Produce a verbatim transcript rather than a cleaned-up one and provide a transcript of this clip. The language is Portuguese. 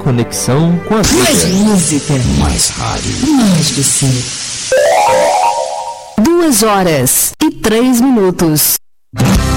conexão com a vida. Mais música, mais rádio, mais você. Duas horas e três minutos.